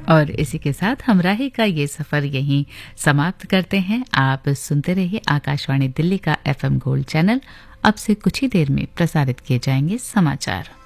और इसी के साथ हमराही का ये सफर यहीं समाप्त करते हैं। आप सुनते रहिए आकाशवाणी दिल्ली का FM गोल्ड चैनल। अब से कुछ ही देर में प्रसारित किए जाएंगे समाचार।